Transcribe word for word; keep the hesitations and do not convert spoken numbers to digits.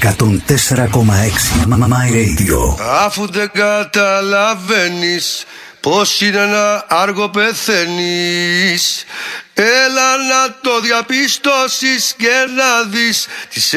εκατόν τέσσερα κόμμα έξι My Radio. Αφού δεν καταλαβαίνεις πως είναι να άργο πεθαίνεις, έλα να το διαπιστώσεις και να δεις τις